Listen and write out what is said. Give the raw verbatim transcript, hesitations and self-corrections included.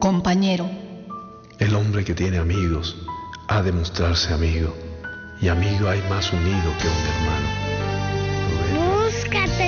compañero. El hombre que tiene amigos ha de mostrarse amigo, y amigo hay más unido que un hermano.